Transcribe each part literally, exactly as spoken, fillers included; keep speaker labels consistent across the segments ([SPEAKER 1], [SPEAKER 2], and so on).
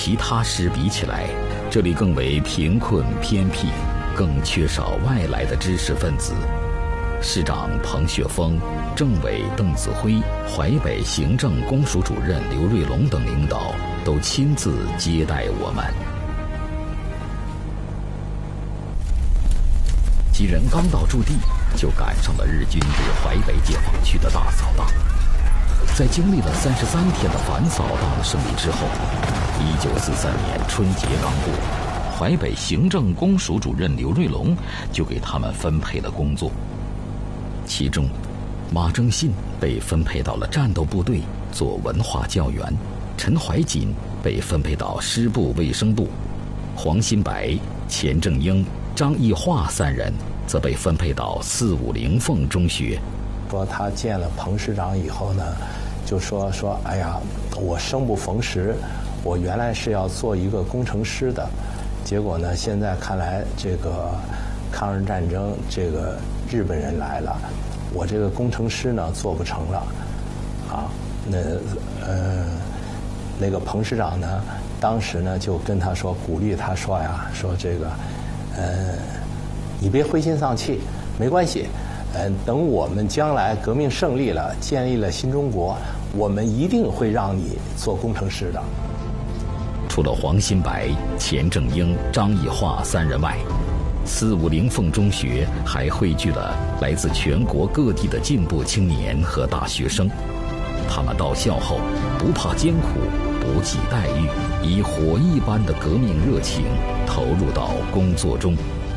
[SPEAKER 1] 其他市比起来，这里更为贫困偏僻，更缺少外来的知识分子。市长彭雪枫、政委邓子恢、淮北行政公署主任刘瑞龙等领导都亲自接待我们。几人刚到驻地，就赶上了日军对淮北解放区的大扫荡。在经历了三十三天的反扫荡胜利之后，一九四三年春节刚过，淮北行政公署主任刘瑞龙就给他们分配了工作。其中，马正信被分配到了战斗部队做文化教员，陈怀瑾被分配到师部卫生部，黄新白、钱正英、张义化三人则被分配到四五零凤中学。
[SPEAKER 2] 说他见了彭师长以后呢，就说说哎呀，我生不逢时，我原来是要做一个工程师的，结果呢，现在看来这个抗日战争，这个日本人来了，我这个工程师呢做不成了，啊，那呃那个彭师长呢，当时呢就跟他说，鼓励他说呀，说这个呃你别灰心丧气，没关系。嗯，等我们将来革命胜利了，建立了新中国，我们一定会让你做工程师的。
[SPEAKER 1] 除了黄新白、钱正英、张义化三人外，四五零凤中学还汇聚了来自全国各地的进步青年和大学生。他们到校后不怕艰苦，不计待遇，以火一般的革命热情投入到工作中。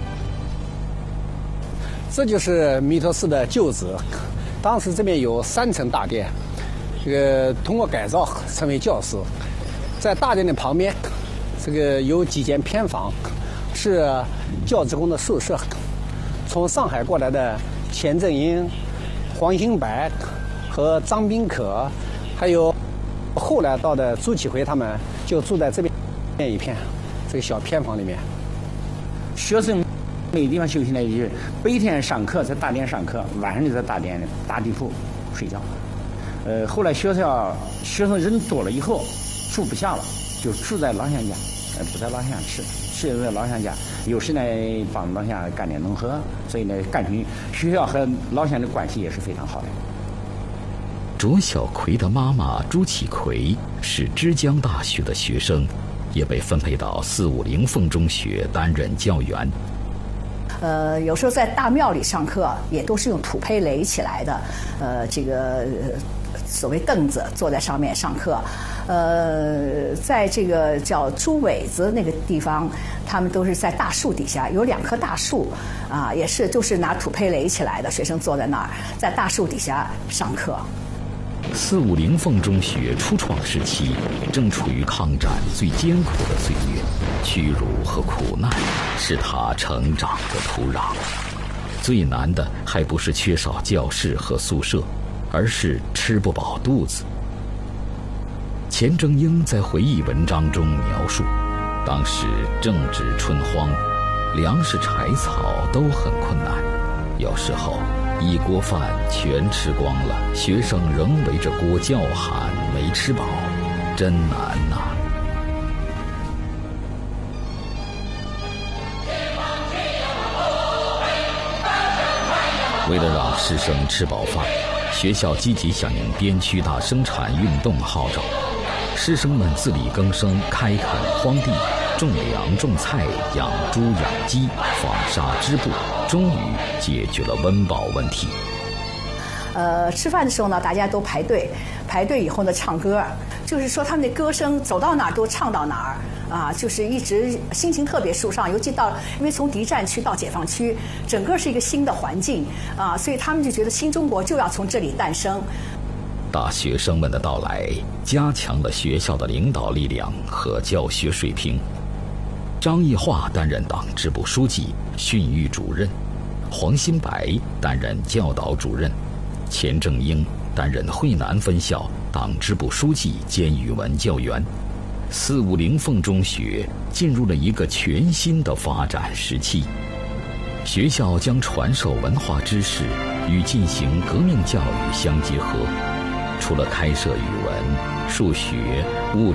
[SPEAKER 3] 这就是弥陀寺的旧址，当时这边有三层大殿，这个通过改造成为教室。在大殿的旁边，这个有几间偏房，是教职工的宿舍。从上海过来的钱正英、黄新白和张宾可，还有后来到的朱启回，他们就住在这边一片这个小偏房里面。
[SPEAKER 4] 学生没地方休息呢，就是白天上课在大殿上课，晚上就在大殿打地铺睡觉。呃，后来学校学生人多了以后，住不下了，就住在老乡家，呃，不在老乡吃，吃在老乡家。有时呢帮老乡干点农活，所以呢感情学校和老乡的关系也是非常好的。
[SPEAKER 1] 卓小葵的妈妈朱启葵是之江大学的学生，也被分配到四五零凤中学担任教员。
[SPEAKER 5] 呃，有时候在大庙里上课，也都是用土坯垒起来的，呃，这个所谓凳子，坐在上面上课。呃，在这个叫猪尾子那个地方，他们都是在大树底下，有两棵大树，啊，也是就是拿土坯垒起来的，学生坐在那儿，在大树底下上课。
[SPEAKER 1] 四五零凤中学初创时期，正处于抗战最艰苦的岁月，屈辱和苦难是他成长的土壤。最难的还不是缺少教室和宿舍，而是吃不饱肚子。钱正英在回忆文章中描述，当时正值春荒，粮食柴草都很困难，有时候一锅饭全吃光了，学生仍围着锅叫喊没吃饱，真难呐、啊！为了让师生吃饱饭，学校积极响应边区大生产运动号召，师生们自力更生，开垦荒地，种粮种菜，养猪养鸡，纺纱织布，终于解决了温饱问题。
[SPEAKER 5] 呃，吃饭的时候呢，大家都排队，排队以后呢，唱歌，就是说他们的歌声走到哪儿都唱到哪儿啊，就是一直心情特别舒畅。尤其到，因为从敌占区到解放区，整个是一个新的环境啊，所以他们就觉得新中国就要从这里诞生。
[SPEAKER 1] 大学生们的到来，加强了学校的领导力量和教学水平。张义化担任党支部书记、训育主任，黄新白担任教导主任，钱正英担任惠南分校党支部书记兼语文教员。四五零凤中学进入了一个全新的发展时期。学校将传授文化知识与进行革命教育相结合，除了开设语文、数学、物理、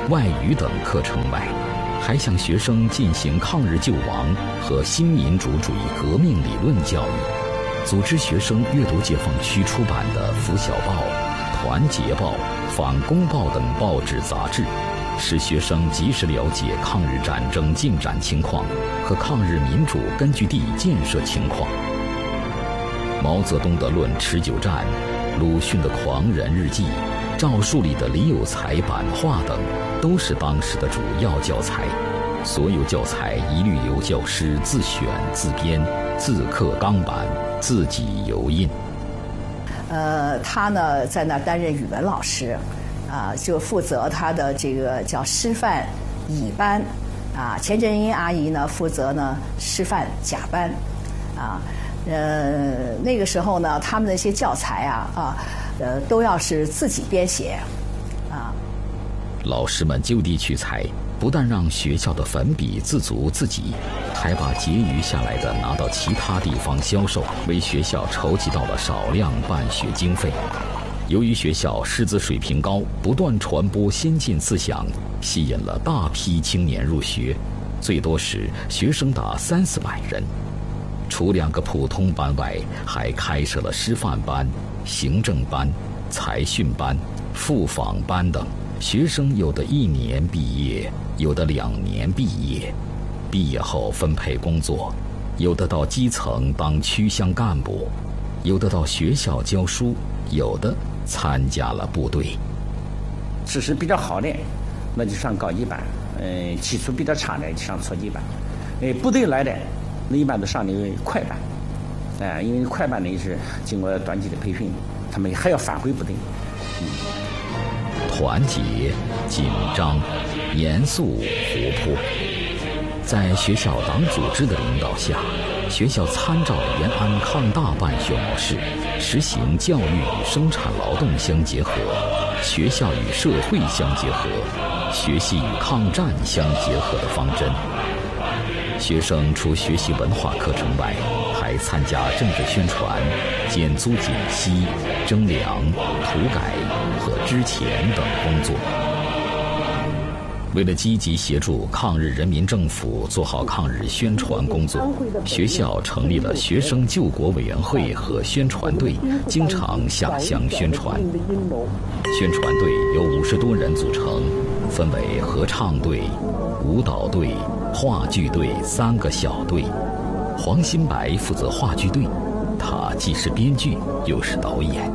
[SPEAKER 1] 外语等课程外，还向学生进行抗日救亡和新民主主义革命理论教育，组织学生阅读解放区出版的《拂晓报》《团结报》《反攻报》等报纸杂志，使学生及时了解抗日战争进展情况和抗日民主根据地建设情况。毛泽东的《论持久战》、鲁迅的《狂人日记》、赵树理的李有才版画等，都是当时的主要教材。所有教材一律由教师自选自编，自刻钢板，自己油印。
[SPEAKER 5] 呃，他呢在那儿担任语文老师，啊，就负责他的这个叫师范乙班，啊，钱振英阿姨呢负责呢师范甲班，啊，呃，那个时候呢，他们的一些教材啊啊，呃，都要是自己编写，啊。
[SPEAKER 1] 老师们就地取材，不但让学校的粉笔自足自给，还把结余下来的拿到其他地方销售，为学校筹集到了少量办学经费。由于学校师资水平高，不断传播先进思想，吸引了大批青年入学，最多时学生达三四百人。除两个普通班外，还开设了师范班、行政班、财训班、复访班等。学生有的一年毕业，有的两年毕业，毕业后分配工作，有的到基层当区乡干部，有的到学校教书，有的参加了部队。
[SPEAKER 4] 知识比较好的，那就上高级班；嗯、呃，基础比较差的就上初级班。呃，部队来的，那一般都上那个快班。哎、呃，因为快班呢是经过短期的培训，他们还要返回部队。嗯。
[SPEAKER 1] 团结、紧张、严肃、活泼，在学校党组织的领导下，学校参照延安抗大办学模式，实行教育与生产劳动相结合，学校与社会相结合，学习与抗战相结合的方针。学生除学习文化课程外，还参加政治宣传、减租减息、征粮、土改和支钱等工作。为了积极协助抗日人民政府做好抗日宣传工作，学校成立了学生救国委员会和宣传队，经常下乡宣传。宣传队由五十多人组成，分为合唱队、舞蹈队、话剧队三个小队。黄新白负责话剧队，他既是编剧又是导演。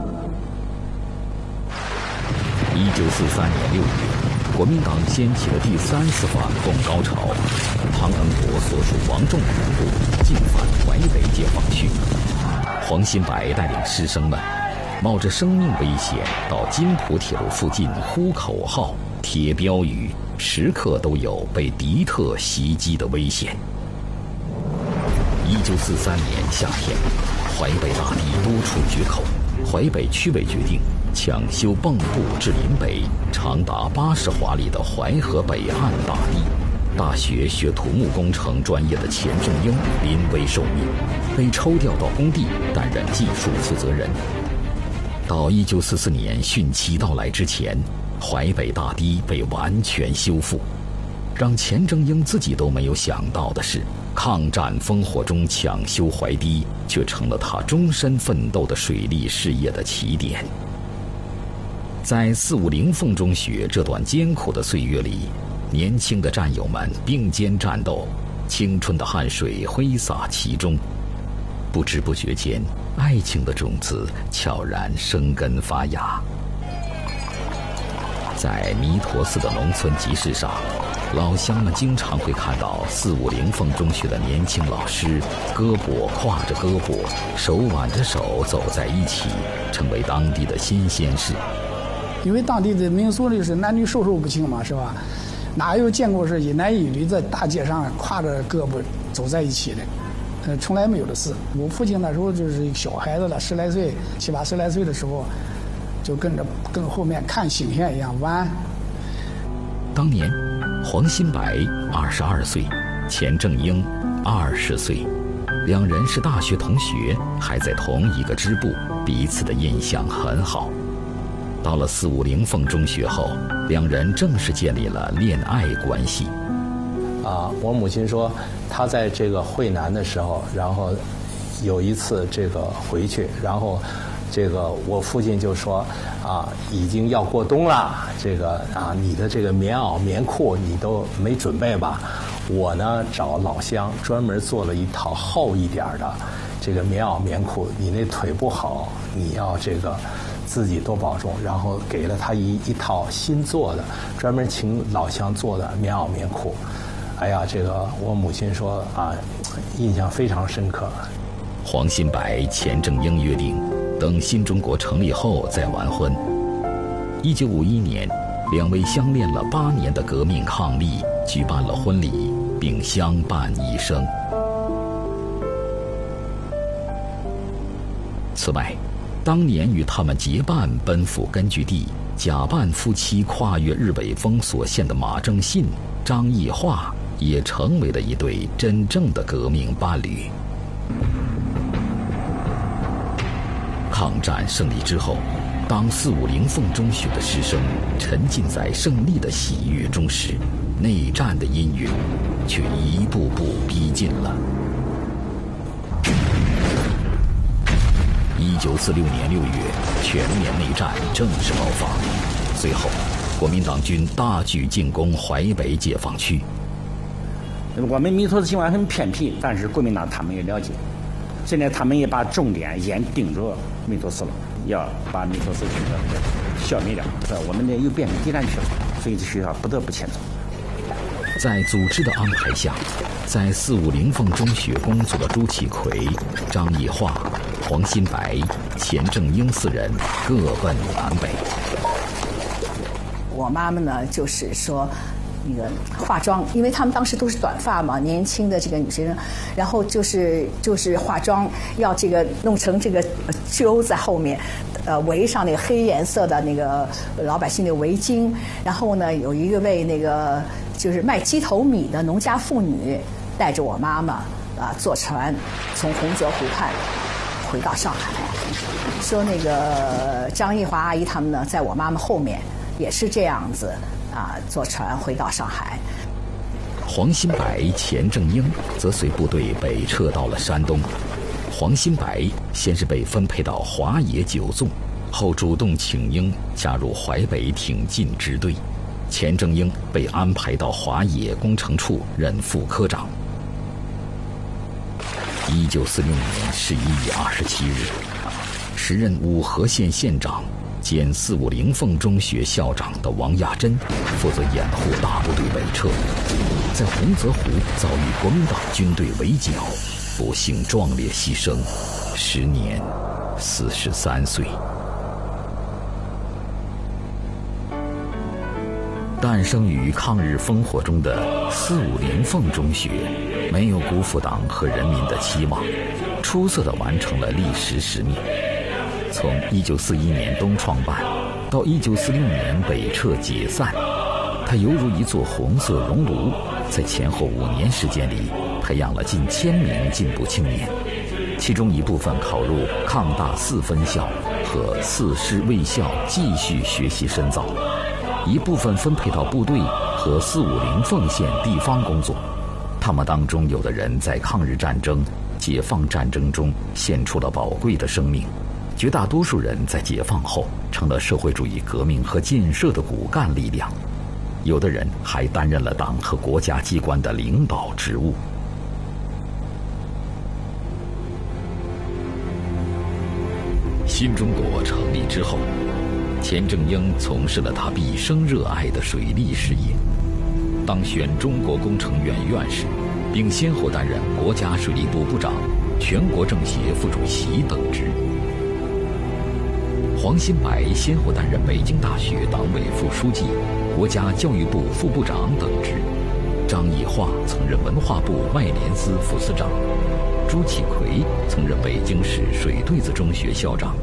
[SPEAKER 1] 一九四三年六月，国民党掀起了第三次反共高潮，汤恩伯所属王仲人部进犯淮北解放区。黄新白带领师生们，冒着生命危险到津浦铁路附近呼口号、贴标语，时刻都有被敌特袭击的危险。一九四三年夏天，淮北大堤多处决口，淮北区委决定抢修蚌埠至临北长达八十华里的淮河北岸大堤。大学学土木工程专业的钱正英临危受命，被抽调到工地担任技术负责人。到一九四四年汛期到来之前，淮北大堤被完全修复。让钱正英自己都没有想到的是，抗战烽火中抢修淮堤，却成了他终身奋斗的水利事业的起点。在四五零凤中学这段艰苦的岁月里，年轻的战友们并肩战斗，青春的汗水挥洒其中。不知不觉间，爱情的种子悄然生根发芽。在弥陀寺的农村集市上，老乡们经常会看到四五零凤中学的年轻老师，胳膊挎着胳膊，手挽着手走在一起，成为当地的新鲜事。
[SPEAKER 6] 因为当地的民俗里是男女授受不亲嘛，是吧？哪有见过是一男一女在大街上挎着胳膊走在一起的？呃，从来没有的事。我父亲那时候就是一个小孩子了，十来岁、七八十来岁的时候，就跟着跟后面看星星一样玩。
[SPEAKER 1] 当年，黄新白二十二岁，钱正英二十岁，两人是大学同学，还在同一个支部，彼此的印象很好。 到了四五零凤中学后，两人正式建立了恋爱关系。
[SPEAKER 2] 啊，我母亲说，她在这个惠南的时候，然后有一次这个回去，然后这个我父亲就说啊，已经要过冬了，这个啊，你的这个棉袄棉裤你都没准备吧？我呢找老乡专门做了一套厚一点的这个棉袄棉裤，你那腿不好，你要这个自己多保重。然后给了他一一套新做的，专门请老乡做的棉袄棉裤。哎呀，这个我母亲说啊，印象非常深刻。
[SPEAKER 1] 黄新白、钱正英约定，等新中国成立后再完婚。一九五一年，两位相恋了八年的革命伉俪举办了婚礼，并相伴一生。此外，当年与他们结伴奔赴根据地，假扮夫妻跨越日伪封锁线的马正信、张义化也成为了一对真正的革命伴侣。抗战胜利之后，当四五零凤中学的师生沉浸在胜利的喜悦中时，内战的阴云却一步步逼近了。一九四六年六月，全面内战正式爆发，随后国民党军大举进攻淮北解放区。
[SPEAKER 4] 我们弥陀寺情况很偏僻，但是国民党他们也了解，现在他们也把重点严盯着弥陀寺了，要把弥陀寺这个消灭掉。我们呢又变成敌占区了，所以这学校不得不迁走。
[SPEAKER 1] 在组织的安排下，在四五零凤中学工作的朱启奎、张义化、黄新白、钱正英四人各奔南北。
[SPEAKER 5] 我妈妈呢，就是说，那个化妆，因为他们当时都是短发嘛，年轻的这个女学生，然后就是就是化妆，要这个弄成这个揪在后面，呃，围上那个黑颜色的那个老百姓的围巾，然后呢，有一个位那个就是卖鸡头米的农家妇女带着我妈妈啊坐船从洪泽湖畔回到上海，说那个张义华阿姨他们呢，在我妈妈后面也是这样子啊，坐船回到上海。
[SPEAKER 1] 黄新白、钱正英则随部队北撤到了山东。黄新白先是被分配到华野九纵，后主动请缨加入淮北挺进支队。钱正英被安排到华野工程处任副科长。一九四六年十一月二十七日，时任武河县县长兼四五零凤中学校长的王亚珍负责掩护大部队北撤，在洪泽湖遭遇国民党军队围剿，不幸壮烈牺牲，时年四十三岁。诞生于抗日烽火中的四五零凤中学，没有辜负党和人民的期望，出色地完成了历史使命。从一九四一年冬创办到一九四六年北撤解散，它犹如一座红色熔炉，在前后五年时间里培养了近千名进步青年，其中一部分考入抗大四分校和四师卫校继续学习深造，一部分分配到部队和四五零凤县地方工作。他们当中有的人在抗日战争、解放战争中献出了宝贵的生命，绝大多数人在解放后成了社会主义革命和建设的骨干力量，有的人还担任了党和国家机关的领导职务。新中国成立之后，钱正英从事了他毕生热爱的水利事业，当选中国工程院院士，并先后担任国家水利部部长、全国政协副主席等职。黄新白先后担任北京大学党委副书记、国家教育部副部长等职，张义化曾任文化部外联司副司长，朱启奎曾任北京市水对子中学校长。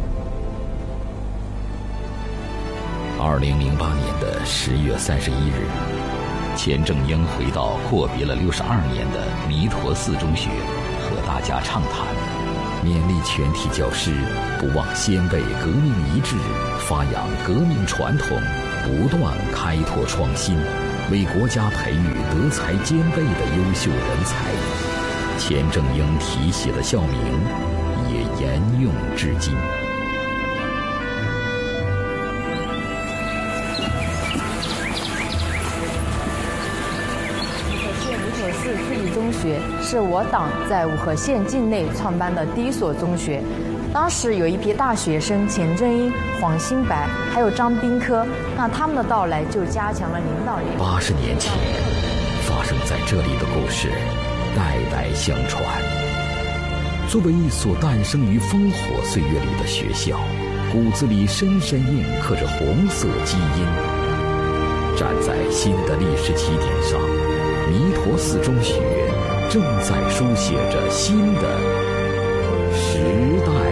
[SPEAKER 1] 二零零八年的十月三十一日，钱正英回到阔别了六十二年的弥陀寺中学，和大家畅谈， 勉励全体教师不忘先辈革命遗志，发扬革命传统，不断开拓创新，为国家培育德才兼备的优秀人才。钱正英题写的校名也沿用至今。
[SPEAKER 7] 五河市附属中学是我党在五河县境内创办的第一所中学。当时有一批大学生钱正英、黄新白还有张宾科，那他们的到来就加强了领导力。
[SPEAKER 1] 八十年前发生在这里的故事代代相传。作为一所诞生于烽火岁月里的学校，骨子里深深印刻着红色基因。站在新的历史起点上，弥陀寺中学正在书写着新的时代。